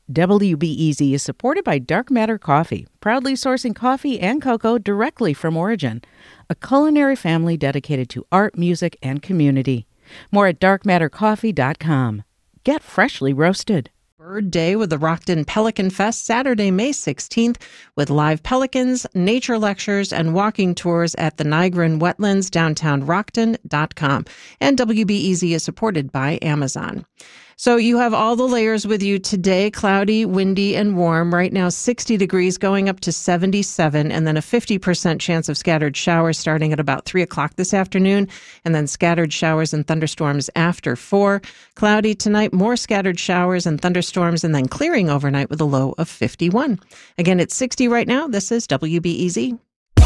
WBEZ is supported by Dark Matter Coffee, proudly sourcing coffee and cocoa directly from origin, a culinary family dedicated to art, music, and community. More at darkmattercoffee.com. Get freshly roasted. Bird Day with the Rockton Pelican Fest, Saturday, May 16th, with live pelicans, nature lectures, and walking tours at the Nigrin Wetlands, downtown Rockton.com. And WBEZ is supported by Amazon. So you have all the layers with you today, cloudy, windy, and warm. Right now, 60 degrees going up to 77, and then a 50% chance of scattered showers starting at about 3 o'clock this afternoon, and then scattered showers and thunderstorms after 4. Cloudy tonight, more scattered showers and thunderstorms, and then clearing overnight with a low of 51. Again, it's 60 right now. This is WBEZ.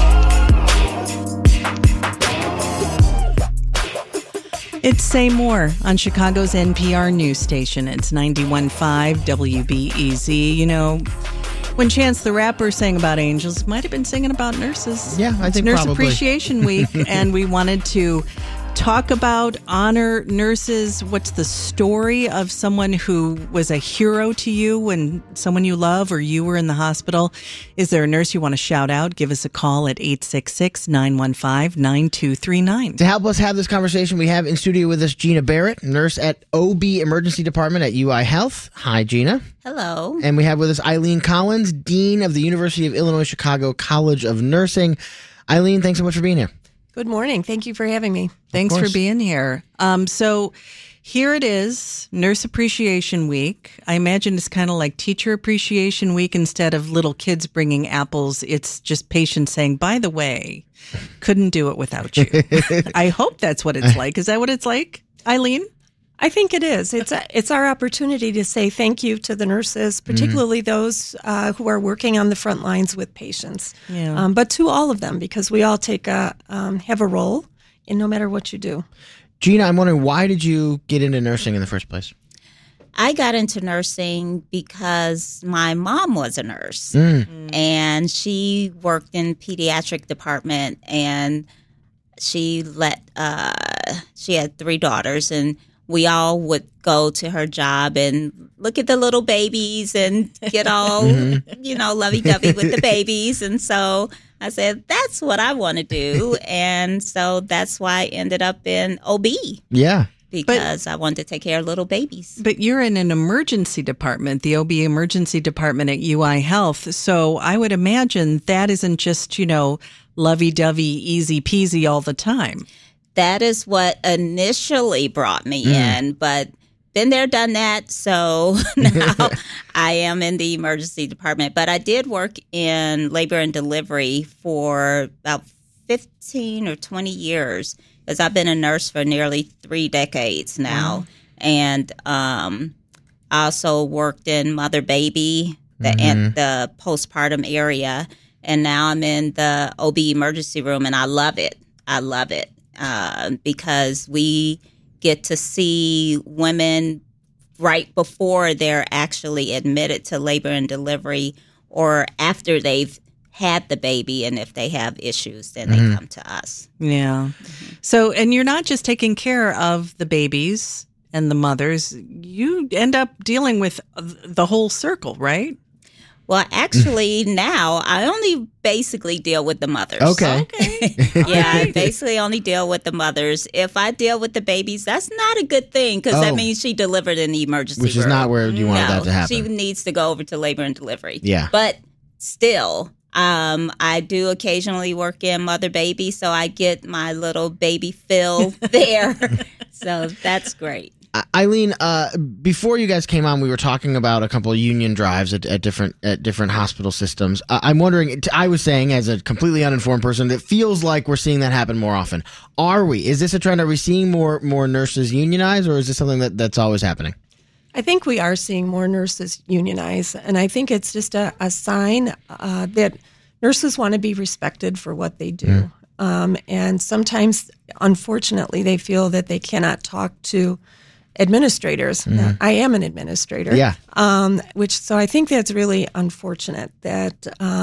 It's Say More on Chicago's NPR news station. It's 91.5 WBEZ. You know, when Chance the Rapper sang about angels, might have been singing about nurses. Yeah, I think Nurse probably. Appreciation Week, and we wanted to talk about, honor nurses. What's the story of someone who was a hero to you when someone you love or you were in the hospital? Is there a nurse you want to shout out? Give us a call at 866-915-9239. To help us have this conversation, we have in studio with us Gina Barrett, nurse at OB Emergency Department at UI Health. Hi, Gina. Hello. And we have with us Eileen Collins, Dean of the University of Illinois Chicago College of Nursing. Eileen, thanks so much for being here. Good morning. Thank you for having me. Thanks for being here. So here it is, Nurse Appreciation Week. I imagine it's kind of like Teacher Appreciation Week. Instead of little kids bringing apples, it's just patients saying, by the way, couldn't do it without you. I hope that's what it's like. Is that what it's like, Eileen? I think it is. It's our opportunity to say thank you to the nurses, particularly those who are working on the front lines with patients. Yeah. But to all of them, because we all have a role in no matter what you do. Gina, I'm wondering, why did you get into nursing in the first place? I got into nursing because my mom was a nurse, and she worked in pediatric department, and she had 3 daughters, and we all would go to her job and look at the little babies and get all, lovey-dovey with the babies. And so I said, that's what I want to do. And so that's why I ended up in OB. Yeah. Because I wanted to take care of little babies. But you're in an emergency department, the OB emergency department at UI Health. So I would imagine that isn't just, lovey-dovey, easy peasy all the time. That is what initially brought me in, but been there, done that. So now I am in the emergency department. But I did work in labor and delivery for about 15 or 20 years because I've been a nurse for nearly 3 decades now. Wow. And I also worked in mother-baby, the postpartum area. And now I'm in the OB emergency room, and I love it. I love it. Because we get to see women right before they're actually admitted to labor and delivery or after they've had the baby. And if they have issues, then they come to us. Yeah. So, and you're not just taking care of the babies and the mothers. You end up dealing with the whole circle, right? Well, actually, now I only basically deal with the mothers. Okay. Yeah, I basically only deal with the mothers. If I deal with the babies, that's not a good thing because that means she delivered in the emergency room. Which is not where you wanted that to happen. She needs to go over to labor and delivery. Yeah. But still, I do occasionally work in mother-baby, so I get my little baby fill there. So that's great. Eileen, before you guys came on, we were talking about a couple of union drives at different hospital systems. I'm wondering, I was saying as a completely uninformed person, it feels like we're seeing that happen more often. Are we? Is this a trend? Are we seeing more nurses unionize, or is this something that's always happening? I think we are seeing more nurses unionize, and I think it's just a sign that nurses want to be respected for what they do. And sometimes, unfortunately, they feel that they cannot talk to administrators. I am an administrator. Yeah. So I think that's really unfortunate that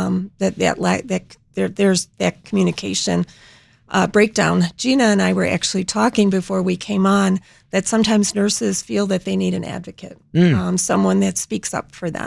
there's that communication breakdown. Gina and I were actually talking before we came on that sometimes nurses feel that they need an advocate, someone that speaks up for them.